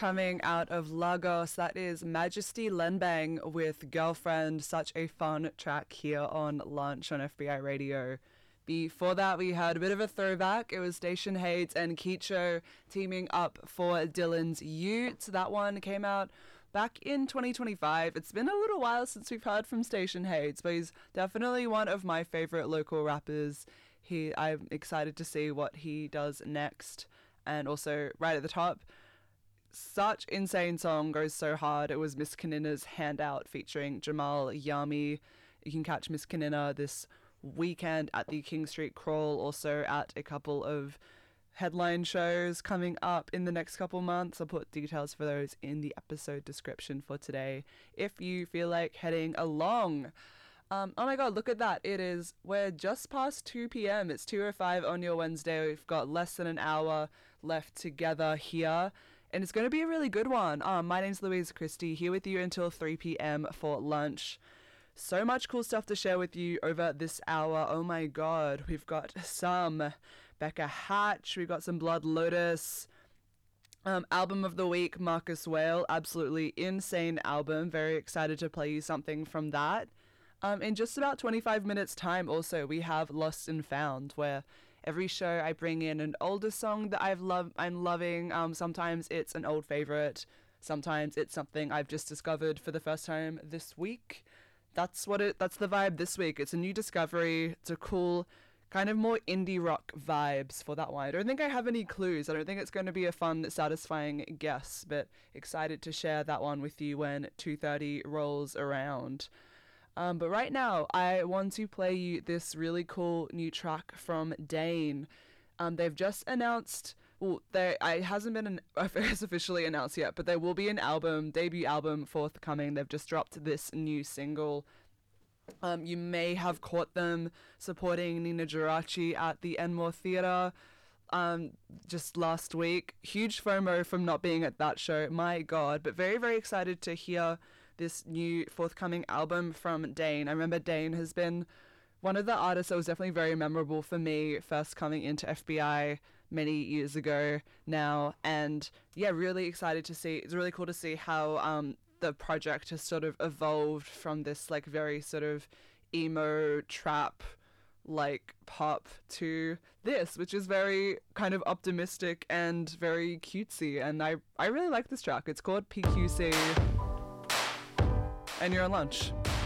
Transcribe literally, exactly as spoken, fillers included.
coming out of Lagos. That is Majesty Lenbang with Girlfriend. Such a fun track here on Lunch on F B I Radio. Before that, we had a bit of a throwback. It was Station Hades and Kicho teaming up for Dylan's Ute. That one came out back in twenty twenty-five. It's been a little while since we've heard from Station Hades, but he's definitely one of my favorite local rappers. He, I'm excited to see what he does next. And also, right at the top, such insane song, goes so hard. It was Miss Kanina's Handout featuring Jamal Yami. You can catch Miss Kanina this weekend at the King Street Crawl, also at a couple of headline shows coming up in the next couple months. I'll put details for those in the episode description for today if you feel like heading along. Um, oh my god, look at that. It is, we're just past two p.m. It's two oh five on your Wednesday. We've got less than an hour left together here, and it's going to be a really good one. Um, my name's Louise Christie, here with you until three p.m. for lunch. So much cool stuff to share with you over this hour. Oh my god, we've got some Becca Hatch, we've got some Blood Lotus. Um, album of the week, Marcus Whale. Absolutely insane album. Very excited to play you something from that. Um, in just about twenty-five minutes time also, we have Lost and Found, where every show I bring in an older song that I've love I'm loving. Um, sometimes it's an old favorite. Sometimes it's something I've just discovered for the first time this week. That's what it that's the vibe this week. It's a new discovery. It's a cool kind of more indie rock vibes for that one. I don't think I have any clues. I don't think it's going to be a fun, satisfying guess, but excited to share that one with you when two thirty rolls around. Um, but right now, I want to play you this really cool new track from Dane. Um, they've just announced, well, there it hasn't been an, officially announced yet, but there will be an album, debut album forthcoming. They've just dropped this new single. Um, you may have caught them supporting Nina Geraci at the Enmore Theatre um, just last week. Huge FOMO from not being at that show, my god, but very, very excited to hear this new forthcoming album from Dane. I remember Dane has been one of the artists that was definitely very memorable for me first coming into F B I many years ago now, and yeah, really excited to see. It's really cool to see how um the project has sort of evolved from this like very sort of emo trap like pop to this, which is very kind of optimistic and very cutesy, and I I really like this track. It's called P Q C, and you're on lunch.